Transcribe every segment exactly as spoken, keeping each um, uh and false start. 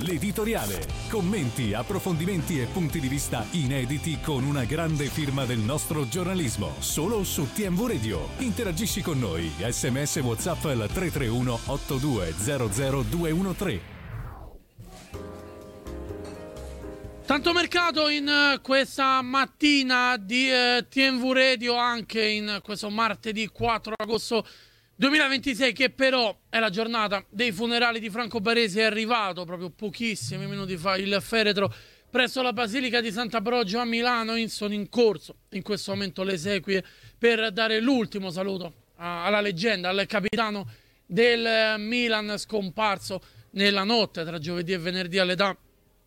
L'editoriale. Commenti, approfondimenti e punti di vista inediti con una grande firma del nostro giornalismo. Solo su T M V Radio. Interagisci con noi. S M S WhatsApp al tre tre uno otto due zero zero due uno tre. Tanto mercato in questa mattina di eh, T M V Radio, anche in questo martedì quattro agosto duemilaventisei, che però è la giornata dei funerali di Franco Baresi. È arrivato proprio pochissimi minuti fa il feretro presso la Basilica di Sant'Ambrogio a Milano. Sono in corso in questo momento le esequie per dare l'ultimo saluto a, alla leggenda, al capitano del Milan, scomparso nella notte tra giovedì e venerdì all'età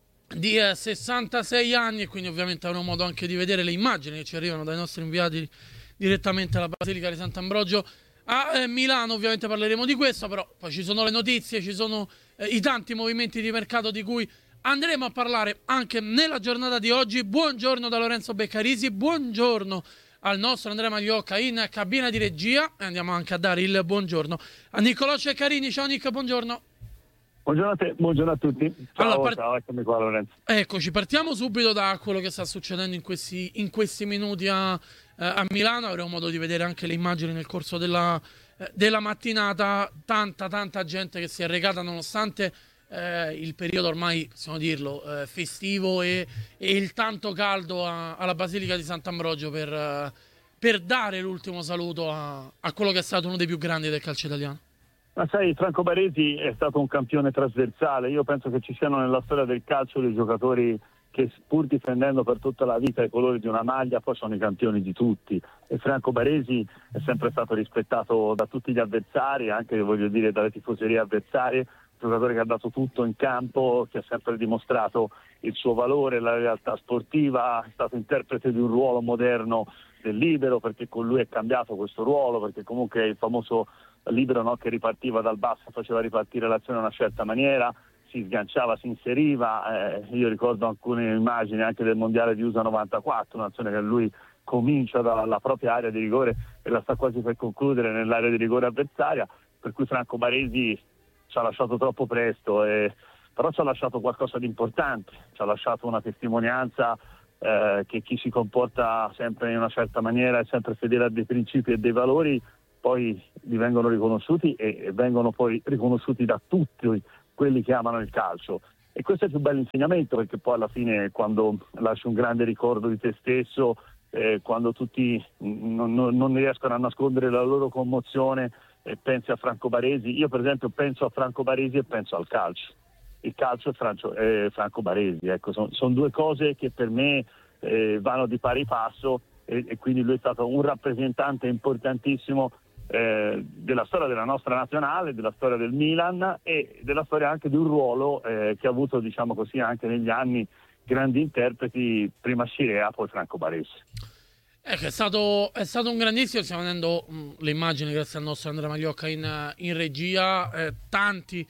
di eh, sessantasei anni. E quindi ovviamente avremo modo anche di vedere le immagini che ci arrivano dai nostri inviati direttamente alla Basilica di Sant'Ambrogio a eh, Milano. Ovviamente parleremo di questo, però poi ci sono le notizie, ci sono eh, i tanti movimenti di mercato di cui andremo a parlare anche nella giornata di oggi. Buongiorno da Lorenzo Beccarisi, buongiorno al nostro Andrea Magliocca in cabina di regia, e andiamo anche a dare il buongiorno a Niccolò Ceccarini. Ciao Nick, buongiorno. Buongiorno a te, buongiorno a tutti. Ciao, allora, part- ciao, eccomi qua Lorenzo. Eccoci, partiamo subito da quello che sta succedendo in questi, in questi minuti a, eh, a Milano. Avremo modo di vedere anche le immagini nel corso della, eh, della mattinata. Tanta, tanta gente che si è recata nonostante eh, il periodo ormai, possiamo dirlo, eh, festivo e, e il tanto caldo a, alla Basilica di Sant'Ambrogio per, eh, per dare l'ultimo saluto a, a quello che è stato uno dei più grandi del calcio italiano. Ma sai, Franco Baresi è stato un campione trasversale. Io penso che ci siano nella storia del calcio dei giocatori che, pur difendendo per tutta la vita i colori di una maglia, poi sono i campioni di tutti. E Franco Baresi è sempre stato rispettato da tutti gli avversari, anche, voglio dire, dalle tifoserie avversarie. Un giocatore che ha dato tutto in campo, che ha sempre dimostrato il suo valore, la realtà sportiva. È stato interprete di un ruolo moderno del libero, perché con lui è cambiato questo ruolo, perché comunque è il famoso libero, no, che ripartiva dal basso, faceva ripartire l'azione in una certa maniera, si sganciava, si inseriva. Eh, io ricordo alcune immagini anche del mondiale di U S A novantaquattro, un'azione che lui comincia dalla propria area di rigore e la sta quasi per concludere nell'area di rigore avversaria, per cui Franco Baresi ci ha lasciato troppo presto, eh, però ci ha lasciato qualcosa di importante, ci ha lasciato una testimonianza eh, che chi si comporta sempre in una certa maniera, è sempre fedele a dei principi e dei valori, poi li vengono riconosciuti e vengono poi riconosciuti da tutti quelli che amano il calcio. E questo è il più bello insegnamento, perché poi alla fine, quando lasci un grande ricordo di te stesso, eh, quando tutti non, non, non riescono a nascondere la loro commozione, eh, pensi a Franco Baresi. Io per esempio penso a Franco Baresi e penso al calcio. Il calcio è Franco, eh, Franco Baresi, ecco, sono son due cose che per me eh, vanno di pari passo, e, e quindi lui è stato un rappresentante importantissimo Eh, della storia della nostra nazionale, della storia del Milan e della storia anche di un ruolo eh, che ha avuto, diciamo così, anche negli anni grandi interpreti, prima Scirea, poi Franco Baresi. Ecco, è stato, è stato un grandissimo. Stiamo vedendo mh, le immagini grazie al nostro Andrea Magliocca in, in regia, eh, tanti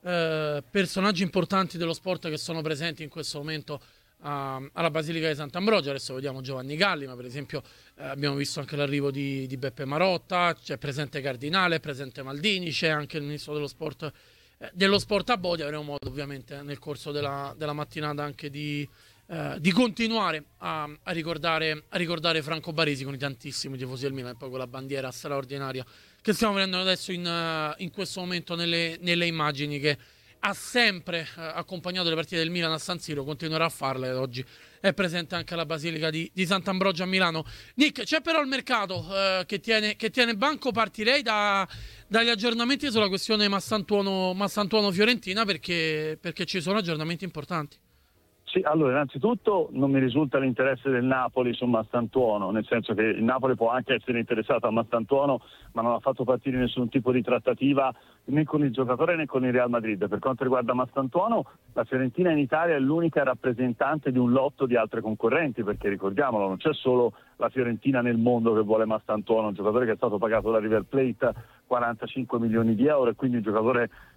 eh, personaggi importanti dello sport che sono presenti in questo momento Uh, alla Basilica di Sant'Ambrogio. Adesso vediamo Giovanni Galli, ma per esempio uh, abbiamo visto anche l'arrivo di, di Beppe Marotta, c'è presente Cardinale, è presente Maldini, c'è anche il ministro dello sport, eh, dello sport a Bodi. Avremo modo ovviamente nel corso della, della mattinata anche di, uh, di continuare a, a, ricordare, a ricordare Franco Baresi con i tantissimi tifosi del Milan, e poi quella bandiera straordinaria che stiamo vedendo adesso in, uh, in questo momento nelle, nelle immagini, che ha sempre eh, accompagnato le partite del Milan a San Siro, continuerà a farle, oggi è presente anche alla Basilica di, di Sant'Ambrogio a Milano. Nick, c'è però il mercato eh, che, tiene, che tiene banco. Partirei da, dagli aggiornamenti sulla questione Massantuono, Massantuono Fiorentina, perché, perché ci sono aggiornamenti importanti. Sì, allora innanzitutto non mi risulta l'interesse del Napoli su Massantuono, nel senso che il Napoli può anche essere interessato a Massantuono, ma non ha fatto partire nessun tipo di trattativa né con il giocatore né con il Real Madrid. Per quanto riguarda Massantuono, la Fiorentina in Italia è l'unica rappresentante di un lotto di altre concorrenti, perché ricordiamolo, non c'è solo la Fiorentina nel mondo che vuole Massantuono, un giocatore che è stato pagato da River Plate quarantacinque milioni di euro, e quindi un giocatore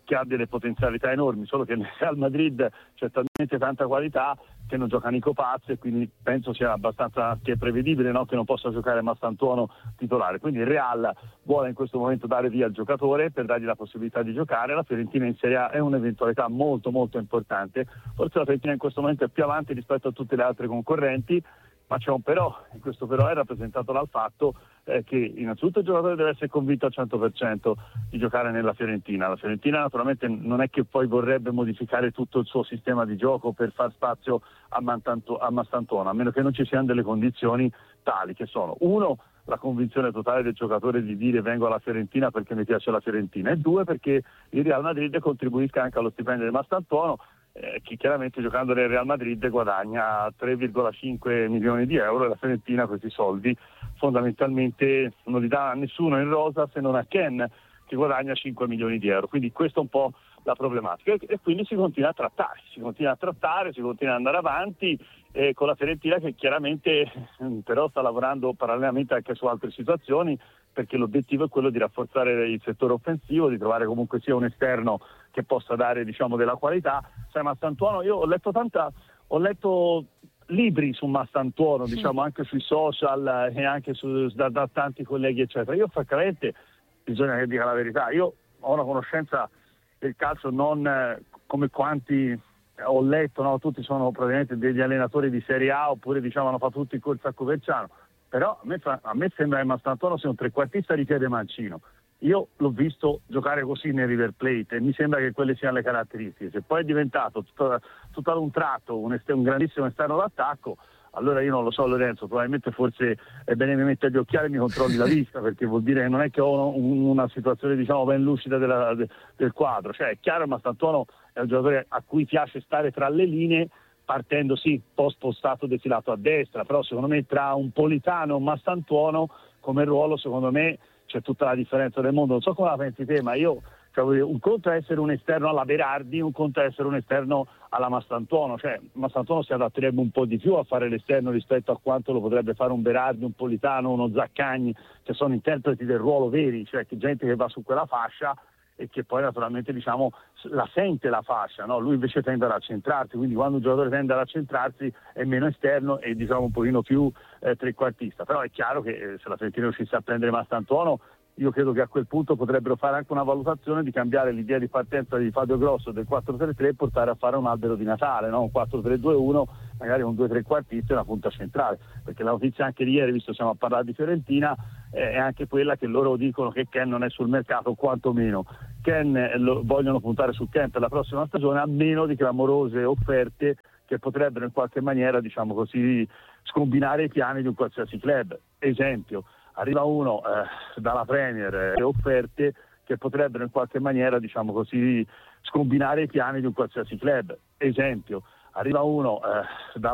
che ha delle potenzialità enormi, solo che nel Real Madrid c'è talmente tanta qualità che non gioca Nico Paz e quindi penso sia abbastanza che è prevedibile, no? Che non possa giocare Mastantuono titolare. Quindi il Real vuole in questo momento dare via il giocatore per dargli la possibilità di giocare. La Fiorentina in Serie A è un'eventualità molto molto importante, forse la Fiorentina in questo momento è più avanti rispetto a tutte le altre concorrenti, ma c'è un però, e questo però è rappresentato dal fatto eh, che innanzitutto il giocatore deve essere convinto al cento per cento di giocare nella Fiorentina. La Fiorentina naturalmente non è che poi vorrebbe modificare tutto il suo sistema di gioco per far spazio a, Mantanto- a Mastantuono, a meno che non ci siano delle condizioni tali, che sono: uno, la convinzione totale del giocatore di dire vengo alla Fiorentina perché mi piace la Fiorentina, e due, perché il Real Madrid contribuisca anche allo stipendio di Mastantuono, Eh, che chiaramente giocando nel Real Madrid guadagna tre virgola cinque milioni di euro, e la Fiorentina questi soldi fondamentalmente non li dà a nessuno in rosa se non a Ken, che guadagna cinque milioni di euro. Quindi questo è un po' la problematica, e, e quindi si continua a trattare, si continua a trattare, si continua ad andare avanti eh, con la Fiorentina, che chiaramente però sta lavorando parallelamente anche su altre situazioni, perché l'obiettivo è quello di rafforzare il settore offensivo, di trovare comunque sia un esterno che possa dare, diciamo, della qualità. Sai, Mastantuono, io ho letto tanta, ho letto libri su Mastantuono, sì, diciamo anche sui social e anche su, da, da tanti colleghi eccetera. Io francamente, bisogna che dica la verità, io ho una conoscenza del calcio non eh, come quanti ho letto, no? Tutti sono praticamente degli allenatori di Serie A, oppure diciamo hanno fatto tutti il corso a Coverciano, però a me, a me sembra che Mastantuono sia un trequartista di piede mancino. Io l'ho visto giocare così nel River Plate e mi sembra che quelle siano le caratteristiche. Se poi è diventato tutto, tutto ad un tratto un, est- un grandissimo esterno d'attacco, allora io non lo so, Lorenzo, probabilmente forse è bene mi mettere gli occhiali e mi controlli la vista, perché vuol dire che non è che ho un, una situazione, diciamo, ben lucida della, de, del quadro. Cioè è chiaro che Mastantuono è un giocatore a cui piace stare tra le linee, partendo sì, post spostato defilato a destra, però secondo me tra un Politano e un Mastantuono come ruolo, secondo me c'è tutta la differenza del mondo. Non so come la pensi te, ma io, cioè, un conto è essere un esterno alla Berardi, un conto è essere un esterno alla Mastantuono. Cioè Mastantuono si adatterebbe un po' di più a fare l'esterno rispetto a quanto lo potrebbe fare un Berardi, un Politano, uno Zaccagni, che sono interpreti del ruolo veri, cioè che gente che va su quella fascia e che poi naturalmente, diciamo, la sente la fascia, no? Lui invece tende ad accentrarsi, quindi quando un giocatore tende ad accentrarsi è meno esterno e, diciamo, un pochino più eh, trequartista. Però è chiaro che eh, se la Fiorentina riuscisse a prendere Mastantuono, io credo che a quel punto potrebbero fare anche una valutazione di cambiare l'idea di partenza di Fabio Grosso del quattro tre tre e portare a fare un albero di Natale, no? Un quattro tre due uno, magari un due trequartisti e una punta centrale, perché la notizia anche di ieri, visto siamo a parlare di Fiorentina, eh, è anche quella che loro dicono che Ken non è sul mercato, quantomeno Ken eh, lo, vogliono puntare su Ken per la prossima stagione, a meno di clamorose offerte che potrebbero in qualche maniera, diciamo così, scombinare i piani di un qualsiasi club. Esempio, arriva uno eh, dalla Premier e eh, offerte che potrebbero in qualche maniera, diciamo così, scombinare i piani di un qualsiasi club. Esempio, arriva uno eh, dalla